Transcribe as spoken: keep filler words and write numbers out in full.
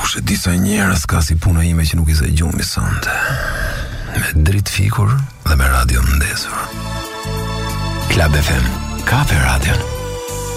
Kush e di sa njerëz ka si puna ime që nuk i se gjumi sonte. Me dritë fikur dhe me radio ndezur. Klab F M, ka për radion.